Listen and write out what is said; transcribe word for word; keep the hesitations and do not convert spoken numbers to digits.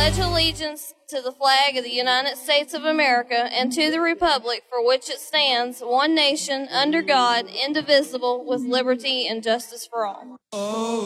pledge allegiance to the flag of the United States of America and to the republic for which it stands, one nation, under God, indivisible, with liberty and justice for all.